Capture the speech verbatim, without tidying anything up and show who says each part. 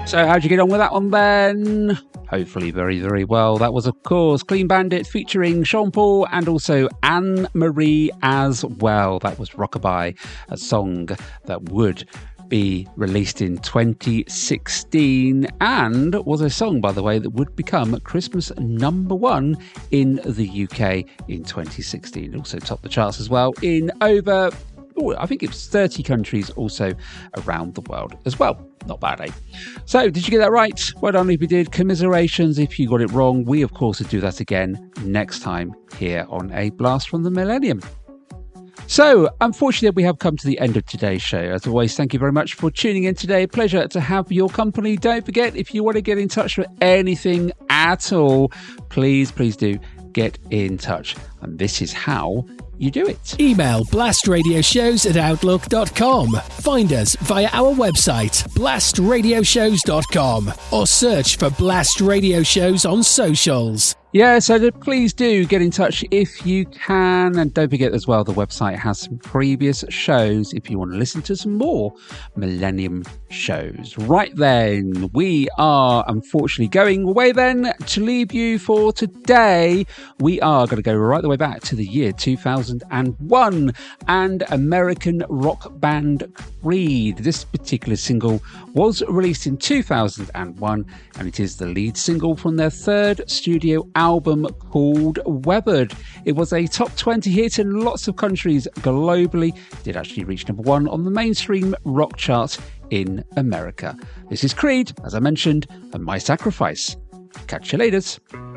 Speaker 1: So how'd you get on with that one then? Hopefully very, very well. That was, of course, Clean Bandit featuring Sean Paul and also Anne-Marie as well. That was Rockabye, a song that would be released in twenty sixteen and was a song, by the way, that would become Christmas number one in the U K in twenty sixteen. It also topped the charts as well in over, oh, I think it was thirty countries also around the world as well. Not bad, eh? So, did you get that right? Well done if you did. Commiserations if you got it wrong. We, of course, will do that again next time here on A Blast from the Millennium. So, unfortunately, we have come to the end of today's show. As always, thank you very much for tuning in today. Pleasure to have your company. Don't forget, if you want to get in touch with anything at all, please, please do get in touch. And this is how you do it.
Speaker 2: Email blastradioshows at outlook dot com. Find us via our website, blast radio shows dot com, or search for Blast Radio Shows on socials.
Speaker 1: Yeah, so please do get in touch if you can. And don't forget as well, the website has some previous shows if you want to listen to some more Millennium shows. Right then, we are unfortunately going away then to leave you for today. We are going to go right the way back to the year two thousand one and American rock band Creed. This particular single was released in two thousand one and it is the lead single from their third studio album called Weathered. It was a top twenty hit in lots of countries globally. It did actually reach number one on the mainstream rock chart in America. This is Creed, as I mentioned, and My Sacrifice. Catch you later.